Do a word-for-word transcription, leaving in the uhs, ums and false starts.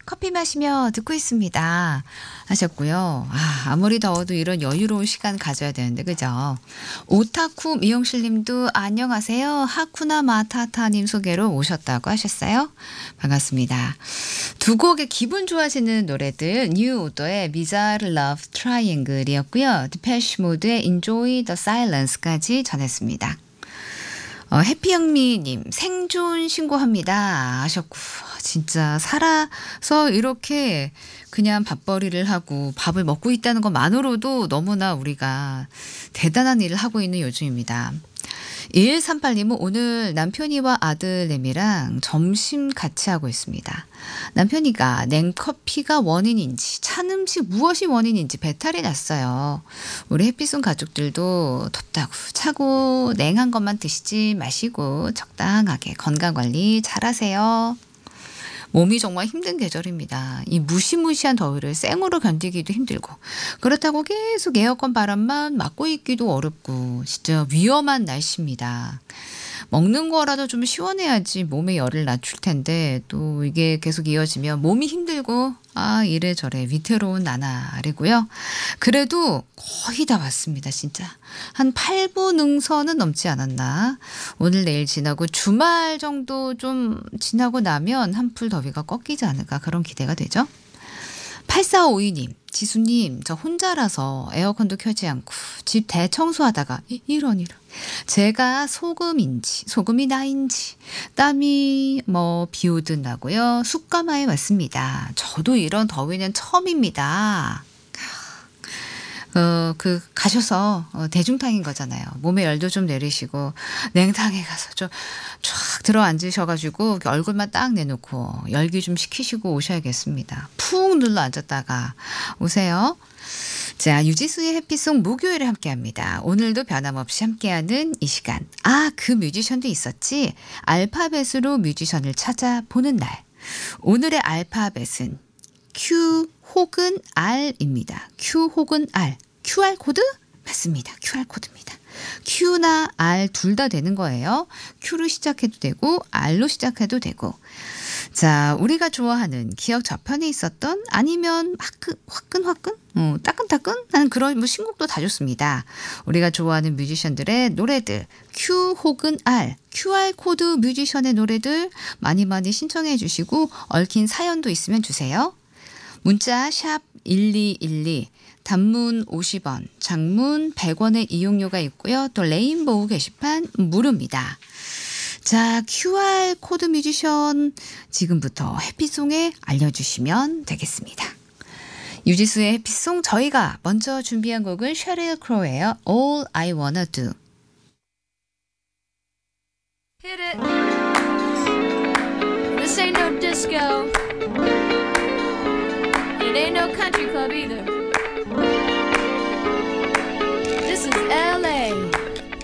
커피 마시며 듣고 있습니다. 하셨고요. 아, 아무리 더워도 이런 여유로운 시간 가져야 되는데, 그죠? 오타쿠 미용실 님도 안녕하세요. 하쿠나 마타타님 소개로 오셨다고 하셨어요. 반갑습니다. 두 곡의 기분 좋아지는 노래들, 뉴 오더의 Bizarre Love Triangle이었고요. 디페쉬 모드의 Enjoy the Silence까지 전했습니다. 어, 해피영미님 생존 신고합니다 하셨고, 진짜 살아서 이렇게 그냥 밥벌이를 하고 밥을 먹고 있다는 것만으로도 너무나 우리가 대단한 일을 하고 있는 요즘입니다. 일일삼팔님은 오늘 남편이와 아들내미랑 점심 같이 하고 있습니다. 남편이가 냉커피가 원인인지 찬 음식 무엇이 원인인지 배탈이 났어요. 우리 햇빛송 가족들도 덥다고 차고 냉한 것만 드시지 마시고 적당하게 건강관리 잘하세요. 몸이 정말 힘든 계절입니다. 이 무시무시한 더위를 생으로 견디기도 힘들고, 그렇다고 계속 에어컨 바람만 맞고 있기도 어렵고 진짜 위험한 날씨입니다. 먹는 거라도 좀 시원해야지 몸의 열을 낮출 텐데 또 이게 계속 이어지면 몸이 힘들고 아 이래저래 위태로운 나날이고요. 그래도 거의 다 왔습니다. 진짜 한 팔 부 능선은 넘지 않았나. 오늘 내일 지나고 주말 정도 좀 지나고 나면 한풀 더위가 꺾이지 않을까, 그런 기대가 되죠. 팔사오이님, 지수님, 저 혼자라서 에어컨도 켜지 않고 집 대청소하다가 이- 이런 이런 제가 소금인지 소금이 나인지 땀이 뭐 비오듯 나고요. 숯가마에 왔습니다. 저도 이런 더위는 처음입니다. 어, 그, 가셔서, 어, 대중탕인 거잖아요. 몸에 열도 좀 내리시고, 냉탕에 가서 좀 쫙 들어 앉으셔가지고, 얼굴만 딱 내놓고, 열기 좀 식히시고 오셔야겠습니다. 푹 눌러 앉았다가 오세요. 자, 유지수의 햇빛송 목요일에 함께 합니다. 오늘도 변함없이 함께하는 이 시간. 아, 그 뮤지션도 있었지? 알파벳으로 뮤지션을 찾아보는 날. 오늘의 알파벳은 Q 혹은 R입니다. Q 혹은 R. 큐알코드? 맞습니다. 큐알코드입니다. Q나 R 둘 다 되는 거예요. Q로 시작해도 되고 R로 시작해도 되고. 자, 우리가 좋아하는 기억 저편에 있었던 아니면 화끈, 화끈화끈? 어, 따끈따끈? 하는 그런 뭐 신곡도 다 좋습니다. 우리가 좋아하는 뮤지션들의 노래들, Q 혹은 R, 큐알코드 뮤지션의 노래들 많이 많이 신청해 주시고 얽힌 사연도 있으면 주세요. 문자 샵 일이일이, 단문 오십 원, 장문 백 원의 이용료가 있고요. 또 레인보우 게시판 무료입니다. 자, 큐알코드 뮤지션 지금부터 햇빛송에 알려주시면 되겠습니다. 유지수의 햇빛송, 저희가 먼저 준비한 곡은 셰릴 크로우예요. All I Wanna Do. Hit it. This ain't no disco. It ain't no country club either. This is